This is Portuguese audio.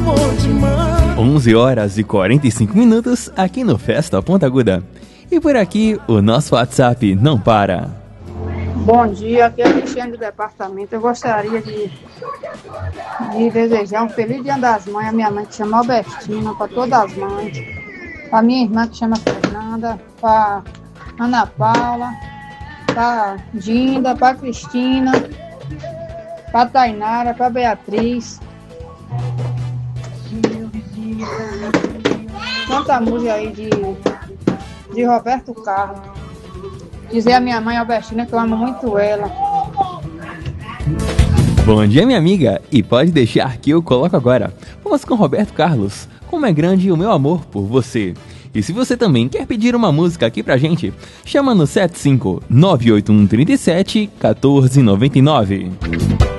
11h45 aqui no Festa Ponta Aguda. E por aqui o nosso WhatsApp não para. Bom dia, aqui é a Cristiane do departamento. Eu gostaria de desejar um feliz Dia das Mães à minha mãe, que chama Albertina, para todas as mães, para minha irmã, que chama Fernanda, para Ana Paula, para Dinda, para Cristina, para Tainara, para Beatriz. Canta a música aí de Roberto Carlos. Dizer a minha mãe Albertina que eu amo muito ela. Bom dia, minha amiga, e pode deixar que eu coloco agora. Vamos com Roberto Carlos, Como é Grande o Meu Amor por Você. E se você também quer pedir uma música aqui pra gente, chama no 75 981 37 1499.